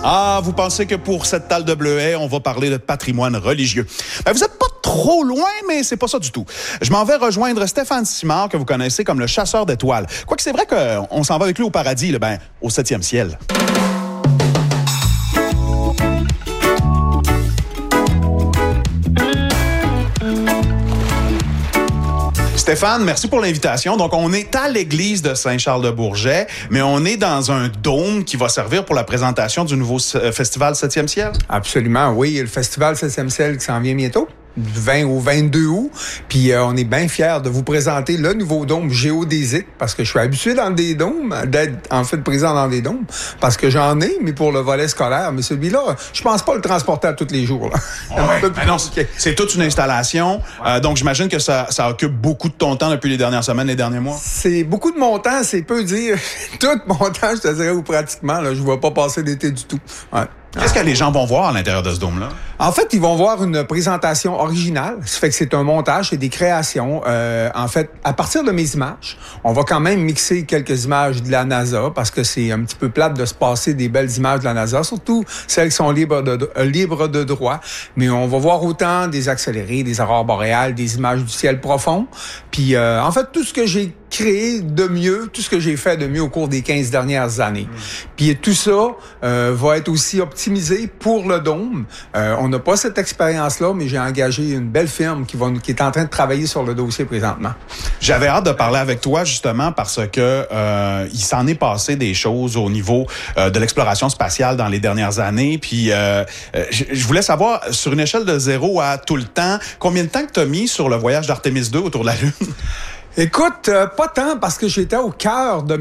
Ah, vous pensez que pour cette talle de bleuets, on va parler de patrimoine religieux. Vous n'êtes pas trop loin, mais c'est pas ça du tout. Je m'en vais rejoindre Stéphane Simard, que vous connaissez comme le chasseur d'étoiles. Quoique c'est vrai qu'on s'en va avec lui au paradis, là, au 7e ciel. Stéphane, merci pour l'invitation. Donc, on est à l'église de Saint-Charles-de-Bourget, mais on est dans un dôme qui va servir pour la présentation du nouveau festival 7e ciel. Absolument, oui. Le festival 7e ciel qui s'en vient bientôt, du 20 au 22 août. Puis on est bien fiers de vous présenter le nouveau dôme géodésique, parce que je suis habitué dans des dômes, d'être en fait présent dans des dômes, parce que j'en ai, mais pour le volet scolaire. Mais celui-là, je pense pas le transporter à tous les jours. Là. Ouais, non, c'est toute une installation. Donc, j'imagine que ça occupe beaucoup de ton temps depuis les dernières semaines, les derniers mois. C'est beaucoup de mon temps, c'est peu dire. Tout mon temps, je te dirais, ou pratiquement. Là, je ne vais pas passer l'été du tout. Ouais. Qu'est-ce que les gens vont voir à l'intérieur de ce dôme-là? En fait, ils vont voir une présentation originale. Ça fait que c'est un montage, c'est des créations. En fait, à partir de mes images, on va quand même mixer quelques images de la NASA parce que c'est un petit peu plate de se passer des belles images de la NASA, surtout celles qui sont libres de droit. Mais on va voir autant des accélérés, des aurores boréales, des images du ciel profond. Puis, en fait, tout ce que j'ai créé de mieux, tout ce que j'ai fait de mieux au cours des 15 dernières années. Puis tout ça va être aussi optimisé pour le dôme. On n'a pas cette expérience-là, mais j'ai engagé une belle firme qui est en train de travailler sur le dossier présentement. J'avais hâte de parler avec toi justement parce que il s'en est passé des choses au niveau de l'exploration spatiale dans les dernières années. Puis je voulais savoir, sur une échelle de 0 à tout le temps, combien de temps que tu as mis sur le voyage d'Artemis 2 autour de la Lune? Écoute, pas tant parce que j'étais au cœur de